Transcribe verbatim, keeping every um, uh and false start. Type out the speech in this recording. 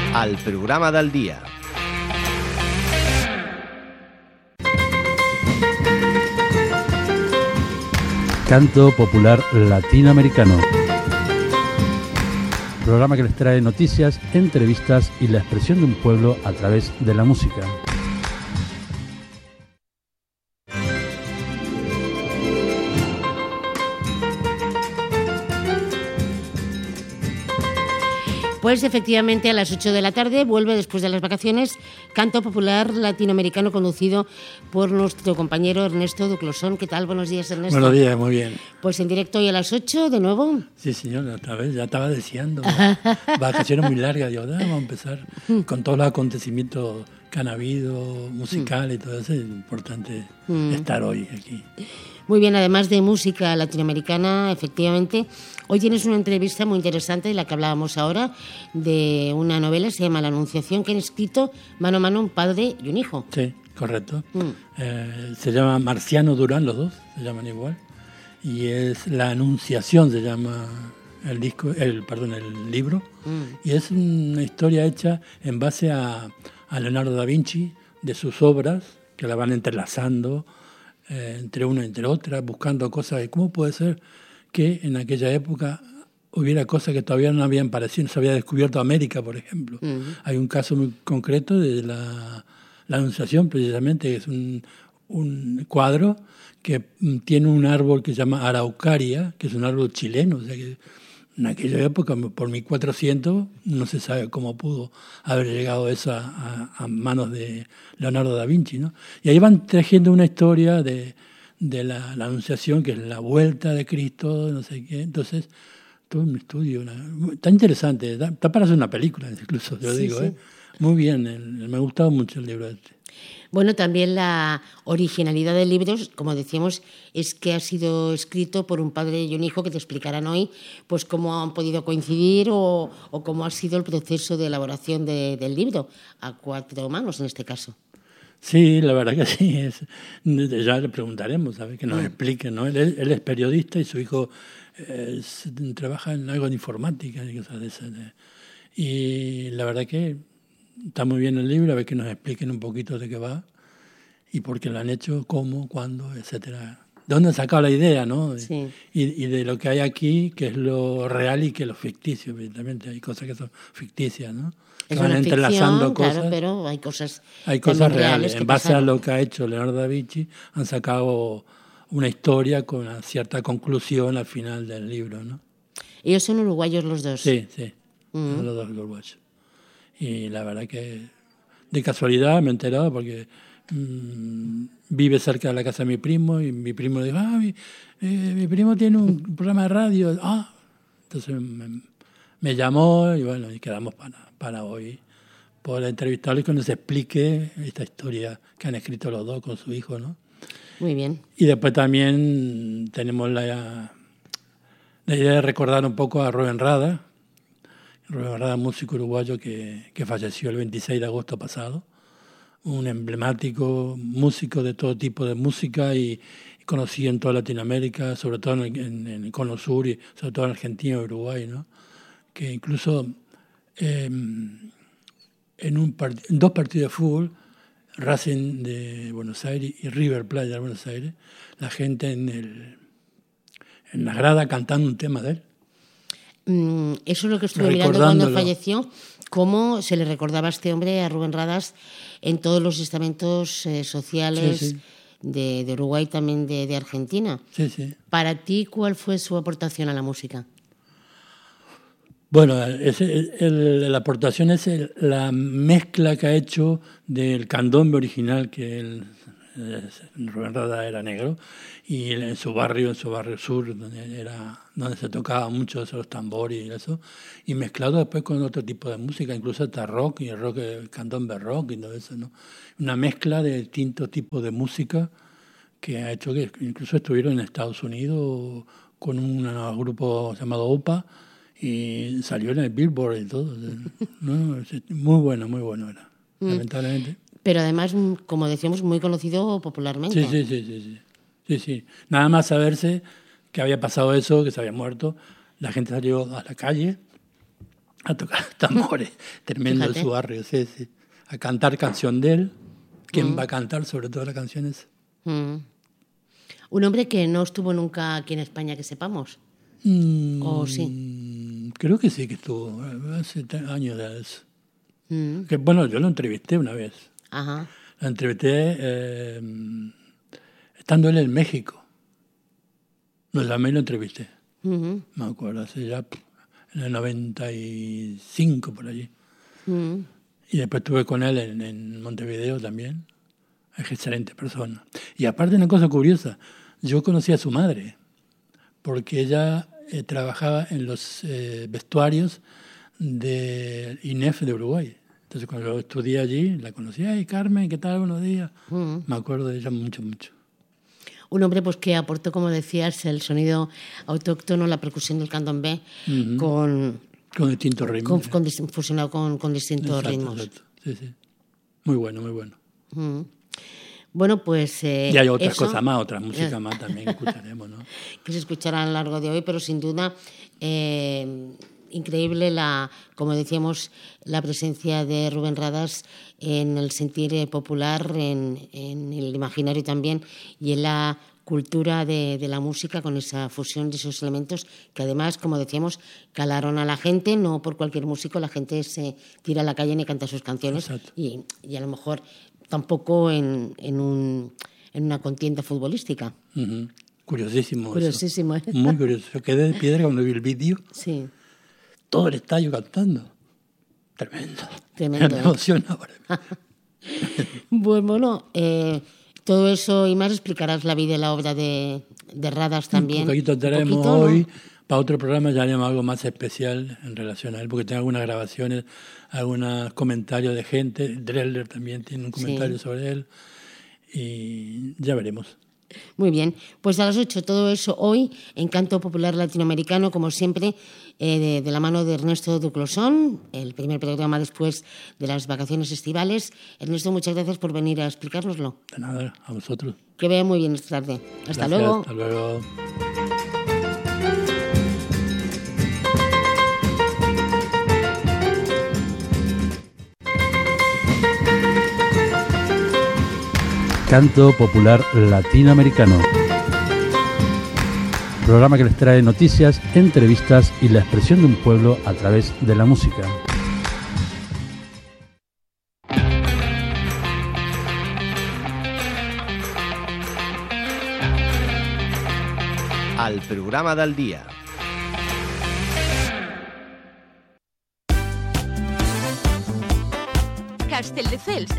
al programa del dia. Canto popular latinoamericano. Programa que les trae noticias, entrevistas y la expresión de un pueblo a través de la música. Pues efectivamente a las ocho de la tarde vuelve después de las vacaciones Canto Popular Latinoamericano, conducido por nuestro compañero Ernesto Duclosón. ¿Qué tal? Buenos días, Ernesto. Buenos días, muy bien. Pues en directo hoy a las ocho de nuevo. Sí, señor, otra vez, ya estaba deseando. Vacaciones muy largas, digo, vamos a empezar con todos los acontecimientos que han habido, musicales y todo eso. Es importante mm. estar hoy aquí. Muy bien, además de música latinoamericana, efectivamente, hoy tienes una entrevista muy interesante de la que hablábamos ahora, de una novela, se llama La Anunciación, que han escrito mano a mano un padre y un hijo. Sí, correcto. Mm. Eh, se llama Marciano Durán, los dos se llaman igual, y es La Anunciación, se llama el disco, el perdón, el libro, mm. y es una historia hecha en base a, a Leonardo da Vinci, de sus obras, que la van entrelazando Eh, entre una y entre otra, buscando cosas de cómo puede ser que en aquella época hubiera cosas que todavía no habían aparecido, no se había descubierto América, por ejemplo. Uh-huh. Hay un caso muy concreto de la, la Anunciación, precisamente, que es un, un cuadro que tiene un árbol que se llama araucaria, que es un árbol chileno, o sea que en aquella época, por mil cuatrocientos, no se sabe cómo pudo haber llegado eso a, a, a manos de Leonardo da Vinci, ¿no? Y ahí van tejiendo una historia de, de la, la Anunciación, que es la vuelta de Cristo, no sé qué. Entonces, todo un estudio, una, está interesante, está, está para hacer una película, incluso, yo sí, digo, sí. ¿eh? Muy bien, el, me ha gustado mucho el libro este. Bueno, también la originalidad del libro, como decíamos, es que ha sido escrito por un padre y un hijo que te explicarán hoy pues cómo han podido coincidir o, o cómo ha sido el proceso de elaboración de, del libro, a cuatro manos en este caso. Sí, la verdad que sí. Es, ya le preguntaremos, ¿sabes? Que nos mm. explique, ¿no? Él, él es periodista y su hijo eh, trabaja en algo de informática y cosas de esas. Y la verdad que está muy bien el libro, a ver que nos expliquen un poquito de qué va y por qué lo han hecho, cómo, cuándo, etcétera. ¿De dónde han sacado la idea, no? Sí. Y, y de lo que hay aquí, que es lo real y que es lo ficticio, evidentemente. Hay cosas que son ficticias, ¿no? Es van una entrelazando ficción, cosas. Claro, pero hay cosas Hay cosas reales. reales En base pasaron. a lo que ha hecho Leonardo da Vinci, han sacado una historia con una cierta conclusión al final del libro, ¿no? Ellos son uruguayos los dos. Sí, sí, uh-huh. los dos uruguayos. Y la verdad que de casualidad me he enterado porque mmm, vive cerca de la casa de mi primo y mi primo le dijo, ah, mi, eh, mi primo tiene un programa de radio. Ah, entonces me, me llamó y bueno, y quedamos para, para hoy poder entrevistarlo y que nos explique esta historia que han escrito los dos con su hijo, ¿no? Muy bien. Y después también tenemos la, la idea de recordar un poco a Rubén Rada, Rubén Rada, músico uruguayo que, que falleció el veintiséis de agosto pasado, un emblemático músico de todo tipo de música y, y conocido en toda Latinoamérica, sobre todo en, en, en el Cono Sur y sobre todo en Argentina y Uruguay, ¿no? Que incluso eh, en, un part- en dos partidos de fútbol, Racing de Buenos Aires y River Plate de Buenos Aires, la gente en, el, en la grada cantando un tema de él. Eso es lo que estuve mirando cuando falleció, cómo se le recordaba a este hombre, a Rubén Radas, en todos los estamentos eh, sociales sí, sí. De, de Uruguay, también de, de Argentina. Sí, sí. Para ti, ¿cuál fue su aportación a la música? Bueno, es el, el, la aportación es el, la mezcla que ha hecho del candombe original, que él, Rubén Rada era negro, y en su barrio, en su barrio sur, donde era donde se tocaba mucho eso, los tambores y eso, y mezclado después con otro tipo de música, incluso hasta rock, y el rock, el candombe rock y todo eso, ¿no? Una mezcla de distintos tipos de música que ha hecho que incluso estuvieron en Estados Unidos con un grupo llamado O P A, y salió en el Billboard y todo. No, muy bueno, muy bueno era, mm. lamentablemente. Pero además, como decíamos, muy conocido popularmente. Sí, sí, sí, sí, sí, sí, sí. Nada más saberse que había pasado eso, que se había muerto, la gente salió a la calle a tocar tambores, tremendo en su barrio, sí, sí. A cantar canción de él. ¿Quién mm. va a cantar sobre todo las canciones? Mm. Un hombre que no estuvo nunca aquí en España, que sepamos. Mm, ¿O sí? Creo que sí que estuvo, hace años de eso. Mm. Que, bueno, yo lo entrevisté una vez. Ajá. Lo entrevisté eh, estando él en México. Lo llamé y lo entrevisté. Uh-huh. Me acuerdo, hace ya en el noventa y cinco por allí. Uh-huh. Y después estuve con él en, en Montevideo también. Es excelente persona. Y aparte una cosa curiosa, yo conocí a su madre, porque ella eh, trabajaba en los eh, vestuarios del I N E F de Uruguay. Entonces cuando yo estudié allí, la conocí. Ay, Carmen, ¿qué tal? Buenos días. Uh-huh. Me acuerdo de ella mucho, mucho. Un hombre pues que aportó, como decías, el sonido autóctono, la percusión del candombe, uh-huh. con... Con distintos ritmos. Con, con, fusionado con, con distintos exacto, ritmos. Exacto. Sí, sí. Muy bueno, muy bueno. Uh-huh. Bueno, pues... Eh, y hay otras eso, cosas más, otras músicas más también escucharemos, ¿no? Que se escucharán a lo largo de hoy, pero sin duda... Eh, increíble, la, como decíamos, la presencia de Rubén Radas en el sentir popular, en, en el imaginario también y en la cultura de, de la música, con esa fusión de esos elementos que además, como decíamos, calaron a la gente. No por cualquier músico la gente se tira a la calle ni canta sus canciones y, y a lo mejor tampoco en, en, un, en una contienda futbolística. Uh-huh. Curiosísimo. Curiosísimo. Eso. Muy curioso. Yo quedé de piedra cuando vi el vídeo. Sí. Todo el estadio cantando. Tremendo. Tremendo. Me emociona ahora. Pues bueno, eh, todo eso y más explicarás la vida y la obra de, de Radas también. Un poquito tenemos poquito, hoy, ¿no? Para otro programa ya haremos algo más especial en relación a él, porque tengo algunas grabaciones, algunos comentarios de gente. Dreller también tiene un comentario sí. sobre él. Y ya veremos. Muy bien, pues a las ocho todo eso hoy en Canto Popular Latinoamericano, como siempre, eh, de, de la mano de Ernesto Duclosón, el primer programa después de las vacaciones estivales. Ernesto, muchas gracias por venir a explicárnoslo. De nada, a vosotros. Que vaya muy bien esta tarde. Hasta gracias, luego. Hasta luego. Canto Popular Latinoamericano. Programa que les trae noticias, entrevistas y la expresión de un pueblo a través de la música. Al programa del día. Castelldefels,